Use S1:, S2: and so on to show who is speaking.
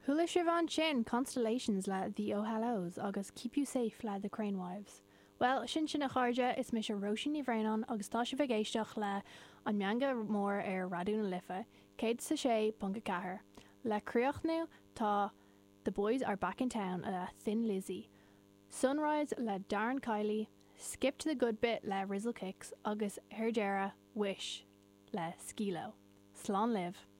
S1: Thula Siobhan sin constellations le The O'Hallows agus Keep You Safe le The Crane Wives. Well, sin a cháirde is mis a Roisin ní bhréanan agus tá se bhgéisteach le an meanga mór ar radúna lifa, céad sa sé bunga cahar. Le críochnú tá The Boys Are Back in Town a Thin Lizzy, Sunrise le Darren Kiley, Skip to the Good Bit le Rizzle Kicks agus Herdera Wish le Skilo. Slán live.